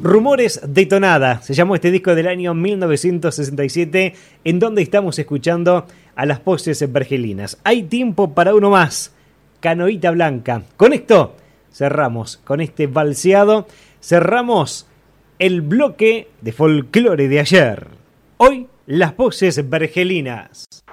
Rumores de Tonada, se llamó este disco del año 1967, en donde estamos escuchando a las voces vergelinas. Hay tiempo para uno más, Canoita Blanca. Con esto cerramos, con este valseado, cerramos el bloque de folclore de ayer. Hoy, las voces vergelinas.